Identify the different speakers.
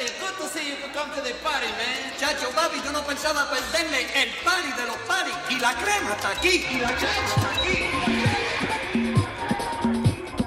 Speaker 1: Daddy, good to see you could come to the party, man.
Speaker 2: Chacho, papi, yo no pensaba perderme el party de los parties. Y la crema está aquí. Y la crema está aquí.